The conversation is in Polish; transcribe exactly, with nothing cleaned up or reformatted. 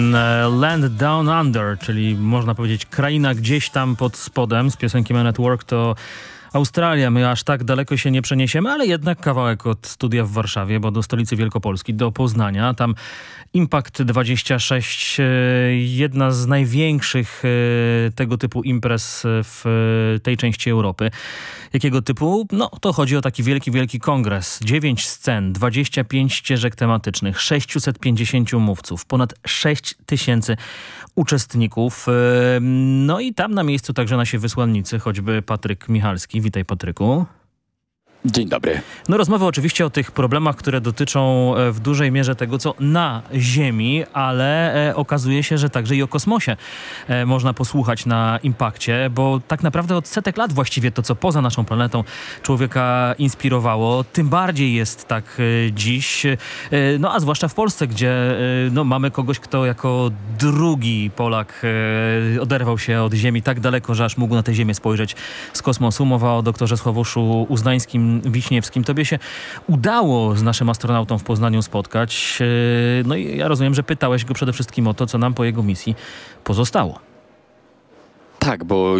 Land Down Under, czyli można powiedzieć kraina gdzieś tam pod spodem z piosenki Man at Work, to Australia. My aż tak daleko się nie przeniesiemy, ale jednak kawałek od studia w Warszawie, bo do stolicy Wielkopolski, do Poznania. Tam Impact dwadzieścia sześć, jedna z największych tego typu imprez w tej części Europy. Jakiego typu? No to chodzi o taki wielki, wielki kongres. Dziewięć scen, dwadzieścia pięć ścieżek tematycznych, sześćset pięćdziesięciu mówców, ponad sześć tysięcy uczestników. No i tam na miejscu także nasi wysłannicy, choćby Patryk Michalski. Witaj, Patryku. Dzień dobry. No rozmowa oczywiście o tych problemach, które dotyczą w dużej mierze tego, co na Ziemi, ale e, okazuje się, że także i o kosmosie e, można posłuchać na Impakcie, bo tak naprawdę od setek lat właściwie to, co poza naszą planetą człowieka inspirowało, tym bardziej jest tak e, dziś, e, no a zwłaszcza w Polsce, gdzie e, no, mamy kogoś, kto jako drugi Polak e, oderwał się od Ziemi tak daleko, że aż mógł na tę Ziemię spojrzeć z kosmosu. Mowa o doktorze Sławoszu Uznańskim Wiśniewskim. Tobie się udało z naszym astronautą w Poznaniu spotkać. No i ja rozumiem, że pytałeś go przede wszystkim o to, co nam po jego misji pozostało. Tak, bo